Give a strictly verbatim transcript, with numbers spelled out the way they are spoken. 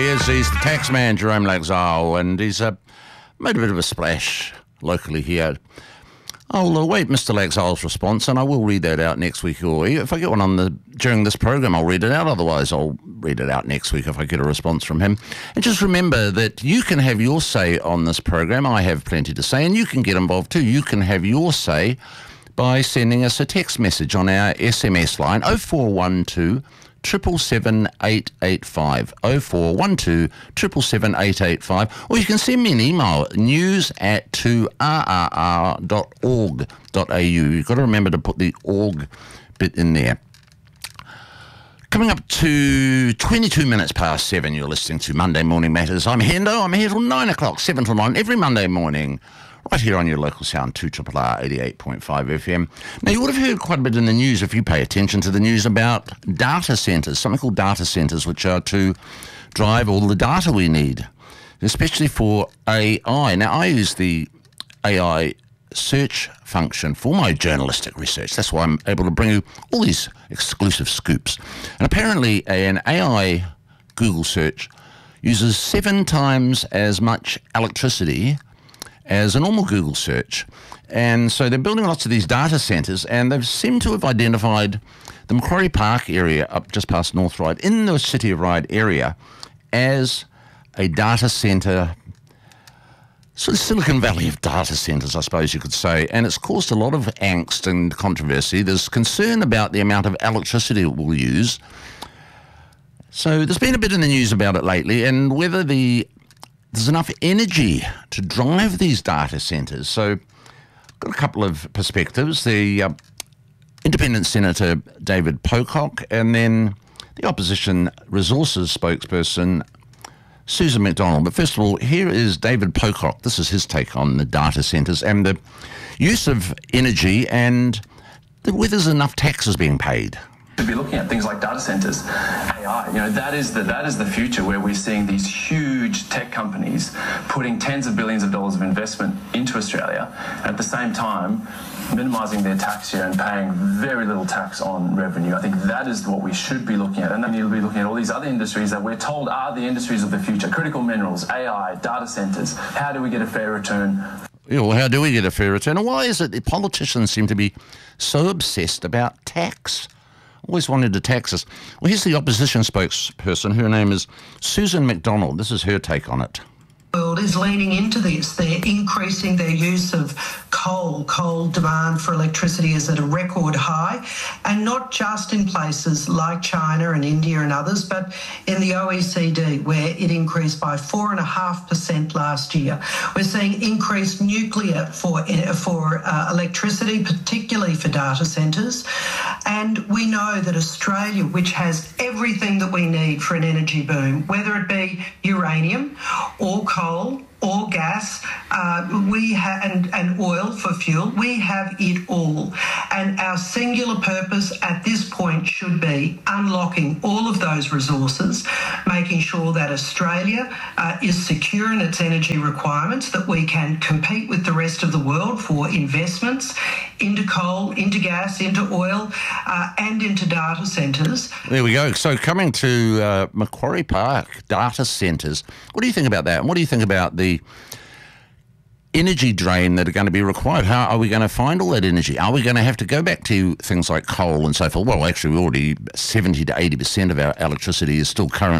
he is. He's the tax man, Jerome Laxale, and he's uh, made a bit of a splash locally here. I'll await Mister Laxale's response, and I will read that out next week. Or if I get one on the during this program, I'll read it out. Otherwise, I'll read it out next week if I get a response from him. And just remember that you can have your say on this program. I have plenty to say, and you can get involved too. You can have your say by sending us a text message on our S M S line oh four one two, seven seven seven, eight eight five, oh four one two, seven seven seven, eight eight five, or you can send me an email, news at two r r r dot org dot a u. You've got to remember to put the org bit in there. Coming up to twenty-two minutes past seven, you're listening to Monday Morning Matters. I'm Hendo. I'm here till nine o'clock, seven till nine, every Monday morning, right here on your local sound, two R R R eighty-eight point five F M. Now, you would have heard quite a bit in the news, if you pay attention to the news, about data centres, something called data centres, which are to drive all the data we need, especially for A I. Now, I use the A I search function for my journalistic research. That's why I'm able to bring you all these exclusive scoops. And apparently, an A I Google search uses seven times as much electricity as a normal Google search. And so they're building lots of these data centres, and they've seemed to have identified the Macquarie Park area up just past North Ryde, in the City of Ryde area, as a data centre, sort of Silicon Valley of data centres, I suppose you could say. And it's caused a lot of angst and controversy. There's concern about the amount of electricity it will use. So there's been a bit in the news about it lately, and whether the there's enough energy to drive these data centres. So I've got a couple of perspectives. The uh, Independent Senator David Pocock, and then the Opposition Resources spokesperson Susan McDonald. But first of all, here is David Pocock. This is his take on the data centres and the use of energy, and the, whether there's enough taxes being paid. To be looking at things like data centers, A I. You know, that is the that is the future, where we're seeing these huge tech companies putting tens of billions of dollars of investment into Australia, and at the same time minimising their tax here and paying very little tax on revenue. I think that is what we should be looking at, and then you'll be looking at all these other industries that we're told are the industries of the future: critical minerals, A I, data centers. How do we get a fair return? Yeah, well, how do we get a fair return? And why is it that politicians seem to be so obsessed about tax? Always wanted to tax us. Well, here's the opposition spokesperson. Her name is Susan McDonald. This is her take on it. World is leaning into this. They're increasing their use of coal. Coal demand for electricity is at a record high, and not just in places like China and India and others, but in the O E C D, where it increased by four point five percent last year. We're seeing increased nuclear for, for uh, electricity, particularly for data centres. And we know that Australia, which has everything that we need for an energy boom, whether it be uranium or coal, coal or gas, uh, we have and, and oil for fuel, we have it all. And our singular purpose at this point should be unlocking all of those resources, making sure that Australia uh, is secure in its energy requirements, that we can compete with the rest of the world for investments into coal, into gas, into oil, uh, and into data centres. There we go. So coming to uh, Macquarie Park, data centres, what do you think about that? And what do you think about the energy drain that are going to be required? How are we going to find all that energy? Are we going to have to go back to things like coal and so forth? Well, actually, we already seventy to eighty percent of our electricity is still current